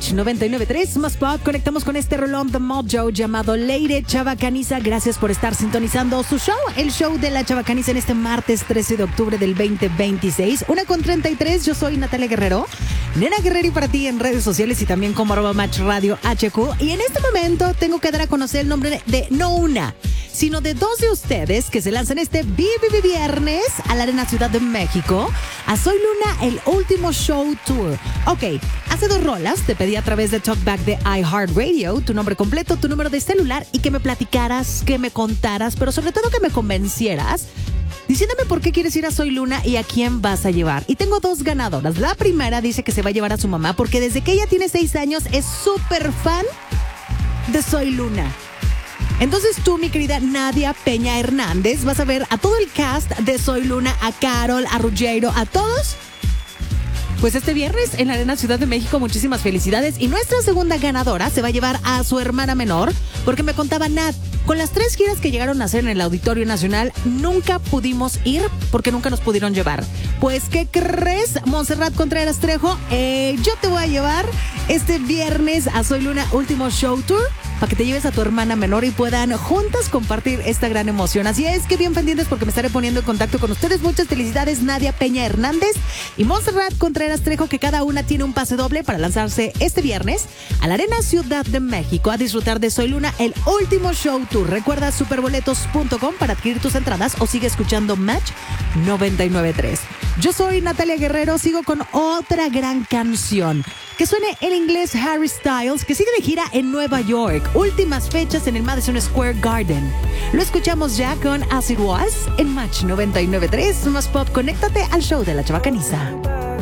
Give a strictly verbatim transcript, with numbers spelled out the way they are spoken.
Match noventa y nueve punto tres, más pop. Conectamos con este rolón de Mojo llamado Leire Chavacaniza. Gracias por estar sintonizando su show, el show de la Chavacaniza, en este martes trece de octubre del veinte veintiséis. Una con treinta y tres. Yo soy Natalia Guerrero, Nena Guerrero, y para ti en redes sociales y también como arroba Match Radio H Q. Y en este momento tengo que dar a conocer el nombre de no una, sino de dos de ustedes que se lanzan este vi- vi- viernes a la Arena Ciudad de México a Soy Luna, el último show tour. Ok, hace dos rolas te pedí a través de Talkback de iHeartRadio tu nombre completo, tu número de celular y que me platicaras, que me contaras, pero sobre todo que me convencieras diciéndome por qué quieres ir a Soy Luna y a quién vas a llevar. Y tengo dos ganadoras. La primera dice que se va a llevar a su mamá porque desde que ella tiene seis años es súper fan de Soy Luna. Entonces tú, mi querida Nadia Peña Hernández, vas a ver a todo el cast de Soy Luna, a Carol, a Ruggiero, a todos, pues este viernes en la Arena Ciudad de México. Muchísimas felicidades. Y nuestra segunda ganadora se va a llevar a su hermana menor, porque me contaba Nat, con las tres giras que llegaron a hacer en el Auditorio Nacional, nunca pudimos ir porque nunca nos pudieron llevar. Pues, ¿qué crees, Montserrat Contreras Trejo? Eh, yo te voy a llevar este viernes a Soy Luna, último show tour, para que te lleves a tu hermana menor y puedan juntas compartir esta gran emoción. Así es que bien pendientes porque me estaré poniendo en contacto con ustedes. Muchas felicidades, Nadia Peña Hernández y Montserrat Contreras Trejo, que cada una tiene un pase doble para lanzarse este viernes a la Arena Ciudad de México a disfrutar de Soy Luna, el último show tour. Recuerda superboletos punto com para adquirir tus entradas o sigue escuchando Match noventa y nueve punto tres. Yo soy Natalia Guerrero, sigo con otra gran canción. Que suene en inglés, Harry Styles, que sigue de gira en Nueva York. Últimas fechas en el Madison Square Garden. Lo escuchamos ya con As It Was en Match noventa y nueve punto tres. Más pop, conéctate al show de la Chavacaniza.